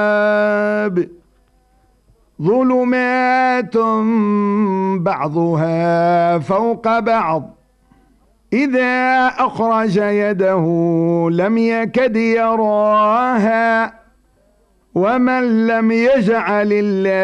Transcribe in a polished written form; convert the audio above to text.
ظلمات بعضها فوق بعض إذا أخرج يده لم يكد يراها ومن لم يجعل الله